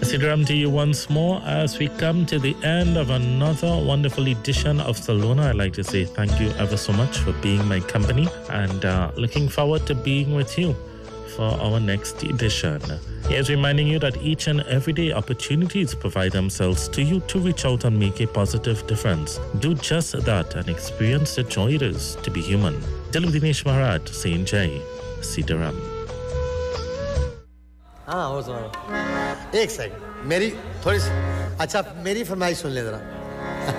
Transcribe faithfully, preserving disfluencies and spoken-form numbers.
Sidaram to you once more as we come to the end of another wonderful edition of Salona. I'd like to say thank you ever so much for being my company and uh, looking forward to being with you for our next edition. Here's reminding you that each and every day opportunities provide themselves to you to reach out and make a positive difference. Do just that and experience the joy it is to be human. Dilip Dinesh Maharaj saying Jai Sidaram. हाँ वो सुना एक second मेरी थोड़ी सी अच्छा मेरी फरमाइश सुन ले जरा